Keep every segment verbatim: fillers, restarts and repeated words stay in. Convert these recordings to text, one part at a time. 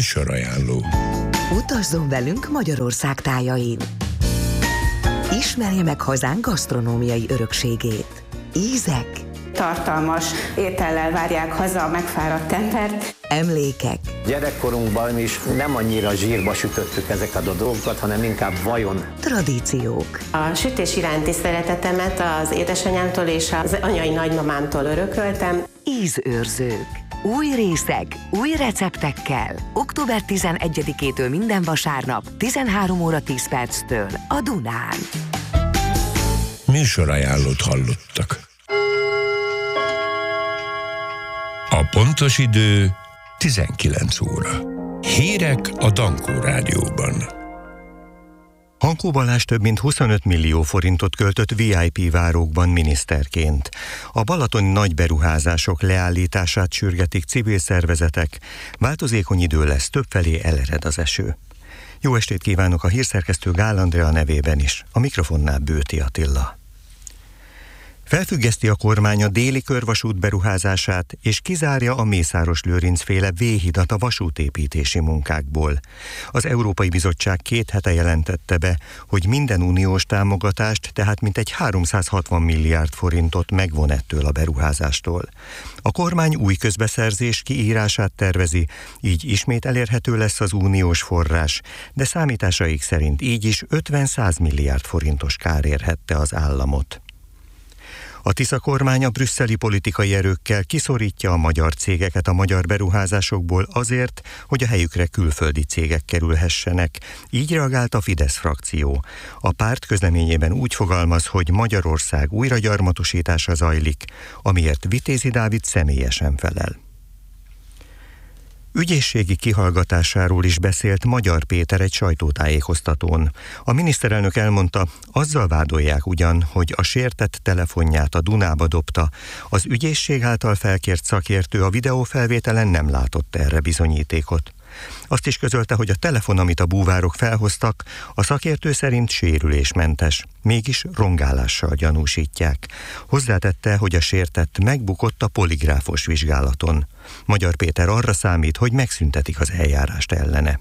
Műsorajánló. Utazzon velünk Magyarország tájain. Ismerje meg hazánk gasztronómiai örökségét. Ízek, tartalmas étellel várják haza a megfáradt embert. Emlékek. Gyerekkorunkban is nem annyira zsírba sütöttük ezeket a dolgokat, hanem inkább vajon. Tradíciók. A sütés iránti szeretetemet az édesanyámtól és az anyai nagymamámtól örököltem. Ízőrzők. Új részek, új receptekkel. október tizenegyedikétől minden vasárnap tizenhárom óra tíz perctől a Dunán. Műsorajánlót hallottak. A pontos idő tizenkilenc óra. Hírek a Dankó Rádióban. Hankó Balázs több mint huszonöt millió forintot költött vé i pé várókban miniszterként. A balatoni nagy beruházások leállítását sürgetik civil szervezetek. Változékony idő lesz, többfelé elered az eső. Jó estét kívánok a hírszerkesztő Gál Andrea nevében is. A mikrofonnál Bőti Attila. Felfüggeszti a kormány a déli körvasút beruházását, és kizárja a Mészáros Lőrinc féle V-hidat a vasútépítési munkákból. Az Európai Bizottság két hete jelentette be, hogy minden uniós támogatást, tehát mintegy háromszázhatvan milliárd forintot megvon ettől a beruházástól. A kormány új közbeszerzés kiírását tervezi, így ismét elérhető lesz az uniós forrás, de számításaik szerint így is ötven-száz milliárd forintos kár érhette az államot. A Tisza kormány a brüsszeli politikai erőkkel kiszorítja a magyar cégeket a magyar beruházásokból azért, hogy a helyükre külföldi cégek kerülhessenek. Így reagált a Fidesz frakció. A párt közleményében úgy fogalmaz, hogy Magyarország újragyarmatosítása zajlik, amiért Vitézi Dávid személyesen felel. Ügyészségi kihallgatásáról is beszélt Magyar Péter egy sajtótájékoztatón. A miniszterelnök elmondta, azzal vádolják ugyan, hogy a sértett telefonját a Dunába dobta. Az ügyészség által felkért szakértő a videófelvételen nem látott erre bizonyítékot. Azt is közölte, hogy a telefon, amit a búvárok felhoztak, a szakértő szerint sérülésmentes, mégis rongálással gyanúsítják. Hozzátette, hogy a sértett megbukott a poligráfos vizsgálaton. Magyar Péter arra számít, hogy megszüntetik az eljárást ellene.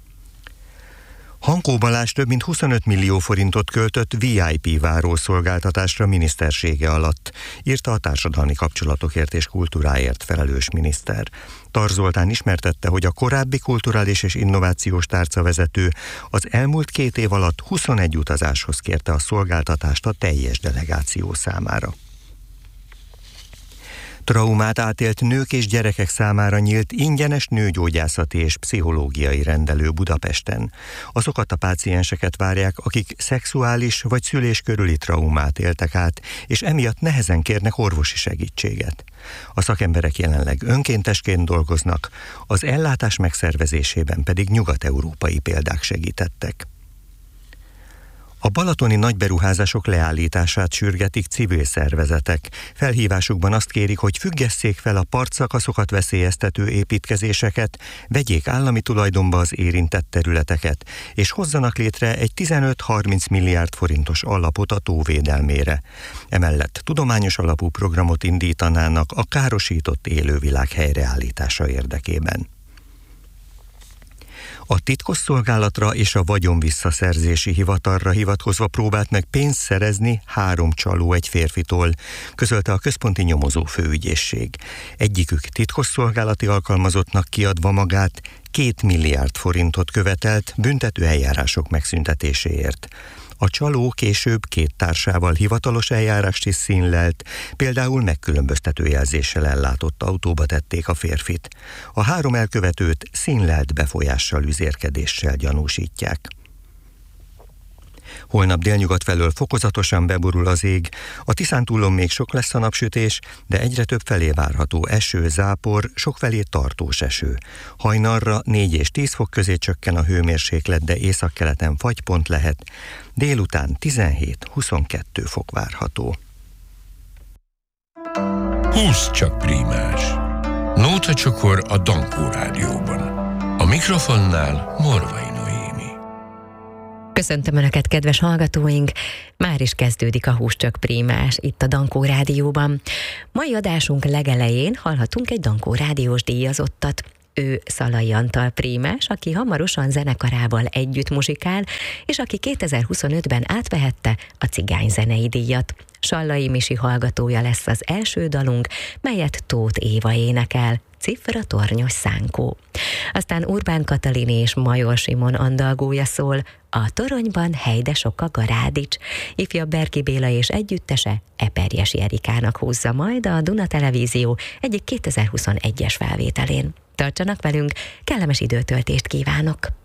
Hankó Balázs több mint huszonöt millió forintot költött vé i pé várószolgáltatásra minisztersége alatt, írta a társadalmi kapcsolatokért és kultúráért felelős miniszter. Tar Zoltán ismertette, hogy a korábbi kulturális és innovációs tárcavezető az elmúlt két év alatt huszonegy utazáshoz kérte a szolgáltatást a teljes delegáció számára. Traumát átélt nők és gyerekek számára nyílt ingyenes nőgyógyászati és pszichológiai rendelő Budapesten. Azokat a pácienseket várják, akik szexuális vagy szülés körüli traumát éltek át, és emiatt nehezen kérnek orvosi segítséget. A szakemberek jelenleg önkéntesként dolgoznak, az ellátás megszervezésében pedig nyugat-európai példák segítettek. A balatoni nagyberuházások leállítását sürgetik civil szervezetek. Felhívásukban azt kérik, hogy függesszék fel a partszakaszokat veszélyeztető építkezéseket, vegyék állami tulajdonba az érintett területeket, és hozzanak létre egy tizenöt-harminc milliárd forintos alapot a tó védelmére. Emellett tudományos alapú programot indítanának a károsított élővilág helyreállítása érdekében. A titkosszolgálatra és a vagyonvisszaszerzési hivatalra hivatkozva próbált meg pénzt szerezni három csaló egy férfitól, közölte a központi nyomozó főügyészség. Egyikük titkosszolgálati alkalmazottnak kiadva magát két milliárd forintot követelt büntető eljárások megszüntetéséért. A csaló később két társával hivatalos eljárást is színlelt, például megkülönböztető jelzéssel ellátott autóba tették a férfit. A három elkövetőt színlelt befolyással, üzérkedéssel gyanúsítják. Holnap délnyugat felől fokozatosan beborul az ég, a Tiszántúlon még sok lesz a napsütés, de egyre több felé várható eső, zápor, sokfelé tartós eső. Hajnalra négy és tíz fok közé csökken a hőmérséklet, de északkeleten fagypont lehet, délután tizenhét-huszonkettő fok várható. Húsz csak prímás. Nóta csokor a Dankó Rádióban. A mikrofonnál Morvai Noémi. Köszöntöm Önöket, kedves hallgatóink! Már is kezdődik a Húsz csak prímás itt a Dankó Rádióban. Mai adásunk legelején hallhatunk egy Dankó rádiós díjazottat. Ő Szalai Antal prímás, aki hamarosan zenekarával együtt muzsikál, és aki kétezer-huszonötben átvehette a cigányzenei díjat. Sallai Misi hallgatója lesz az első dalunk, melyet Tóth Éva énekel, Cifra tornyos szánkó. Aztán Urbán Katalin és Major Simon andalgója szól, a toronyban helyde sok a garádics. Ifjabb Berki Béla és együttese Eperjes Jerikának húzza majd a Duna Televízió egyik kétezer-huszonegyes felvételén. Tartsanak velünk, kellemes időtöltést kívánok!